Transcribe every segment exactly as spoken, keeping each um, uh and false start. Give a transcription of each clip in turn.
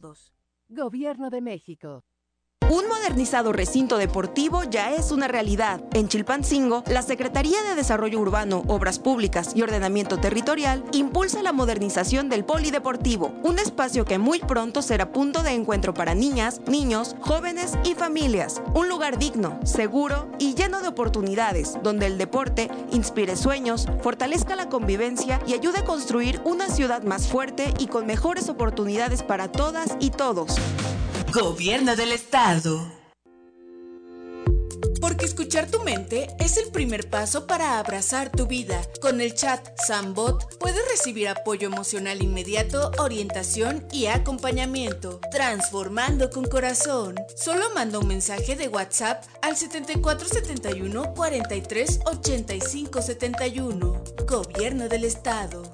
todos. Gobierno de México. Un modernizado recinto deportivo ya es una realidad. En Chilpancingo, la Secretaría de Desarrollo Urbano, Obras Públicas y Ordenamiento Territorial impulsa la modernización del polideportivo, un espacio que muy pronto será punto de encuentro para niñas, niños, jóvenes y familias. Un lugar digno, seguro y lleno de oportunidades, donde el deporte inspire sueños, fortalezca la convivencia y ayude a construir una ciudad más fuerte y con mejores oportunidades para todas y todos. Gobierno del Estado. Porque escuchar tu mente es el primer paso para abrazar tu vida. Con el chat Sambot puedes recibir apoyo emocional inmediato, orientación y acompañamiento. Transformando con corazón. Solo manda un mensaje de WhatsApp al setenta y cuatro setenta y uno cuarenta y tres ochenta y cinco setenta y uno. Gobierno del Estado.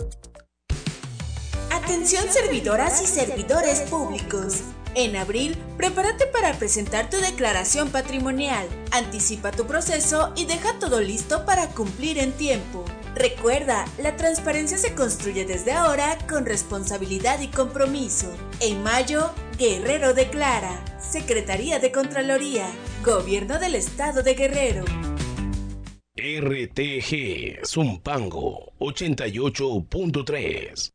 Atención servidoras y servidores públicos. En abril, prepárate para presentar tu declaración patrimonial. Anticipa tu proceso y deja todo listo para cumplir en tiempo. Recuerda, la transparencia se construye desde ahora con responsabilidad y compromiso. En mayo, Guerrero declara. Secretaría de Contraloría. Gobierno del Estado de Guerrero. R T G Zumpango ochenta y ocho punto tres.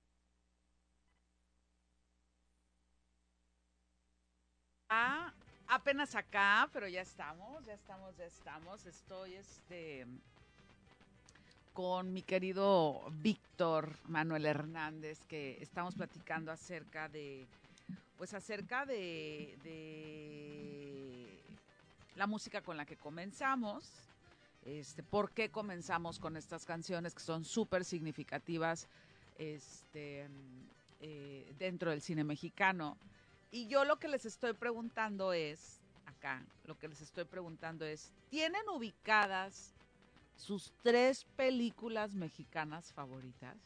Ah, apenas acá, pero ya estamos, ya estamos, ya estamos. Estoy este con mi querido Víctor Manuel Hernández, que estamos platicando acerca de, pues acerca de, de la música con la que comenzamos, este, por qué comenzamos con estas canciones que son súper significativas, este, eh, dentro del cine mexicano. Y yo lo que les estoy preguntando es, acá, lo que les estoy preguntando es, ¿tienen ubicadas sus tres películas mexicanas favoritas?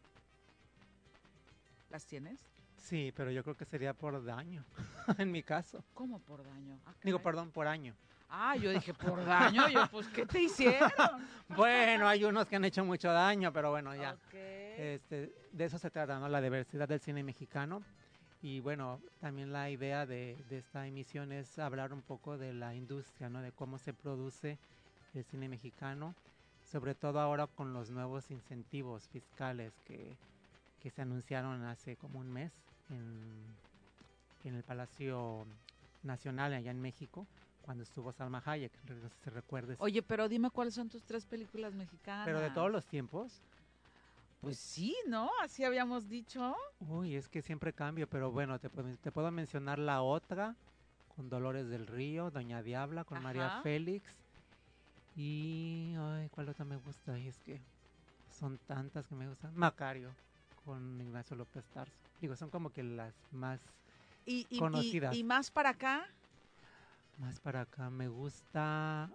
¿Las tienes? Sí, pero yo creo que sería por daño, en mi caso. ¿Cómo por daño? Ah, Digo, perdón, por año. Ah, yo dije, ¿por daño? Yo, pues, ¿qué te hicieron? Bueno, hay unos que han hecho mucho daño, pero bueno, ya. Okay. Este, de eso se trata, ¿no? La diversidad del cine mexicano. Y bueno, también la idea de, de esta emisión es hablar un poco de la industria, ¿no? De cómo se produce el cine mexicano, sobre todo ahora con los nuevos incentivos fiscales que, que se anunciaron hace como un mes en, en el Palacio Nacional allá en México, cuando estuvo Salma Hayek, no sé si recuerdes. Oye, pero dime cuáles son tus tres películas mexicanas. ¿Pero de todos los tiempos? Pues sí, ¿no? Así habíamos dicho. Uy, es que siempre cambio, pero bueno, te, te puedo mencionar La Otra, con Dolores del Río, Doña Diabla, con Ajá. María Félix. Y, ay, ¿cuál otra me gusta? Y es que son tantas que me gustan. Macario, con Ignacio López Tarso. Digo, son como que las más ¿Y, y, conocidas. Y, ¿Y más para acá? Más para acá me gusta...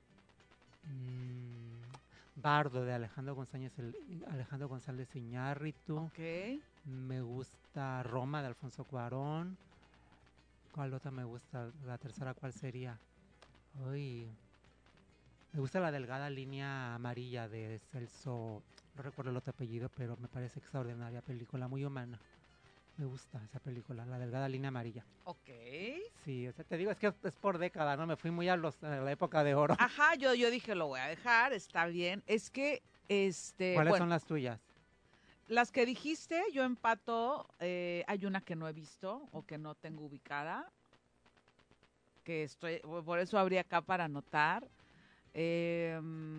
Mmm, Bardo, de Alejandro González, el, Alejandro González Iñárritu. Okay. Me gusta Roma, de Alfonso Cuarón. ¿Cuál otra me gusta? La tercera, ¿cuál sería? Uy, me gusta La Delgada Línea Amarilla, de Celso, no recuerdo el otro apellido, pero me parece extraordinaria película, muy humana. Me gusta esa película, La Delgada Línea Amarilla. Ok. Sí, o sea, te digo, es que es por década, ¿no? Me fui muy a, los, a la época de oro. Ajá, yo, yo dije, lo voy a dejar, está bien. Es que, este... ¿Cuáles bueno, son las tuyas? Las que dijiste, yo empato, eh, hay una que no he visto o que no tengo ubicada, que estoy, por eso abrí acá para anotar. Eh,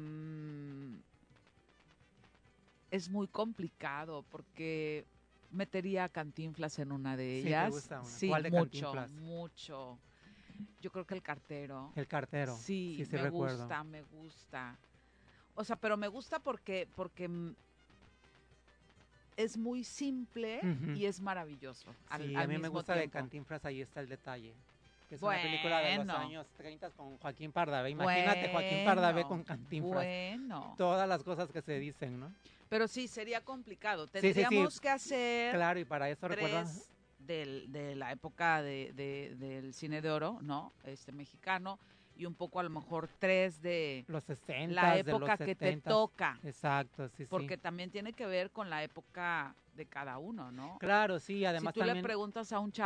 es muy complicado porque... metería a Cantinflas en una de ellas. Sí, te gusta una. Sí, ¿Cuál de mucho, Cantinflas? mucho. Yo creo que El Cartero. El Cartero. Sí, sí, sí me recuerdo. gusta, me gusta. O sea, pero me gusta porque porque es muy simple uh-huh. y es maravilloso. Al, sí, al a mí me gusta tiempo. de Cantinflas, ahí está el detalle. Que es bueno. una película de los años treinta con Joaquín Pardavé. Imagínate bueno, Joaquín Pardavé con Cantinflas. Bueno. Todas las cosas que se dicen, ¿no? Pero sí, sería complicado. Tendríamos sí, sí, sí. que hacer... Claro, y para eso recuerdan... Del, de la época de, de, del cine de oro, ¿no? Este mexicano. Y un poco a lo mejor tres de... Los sesenta, la época de los que setenta. te toca. Exacto, sí, Porque sí. también tiene que ver con la época de cada uno, ¿no? Claro, sí, además si tú también... le preguntas a un chavo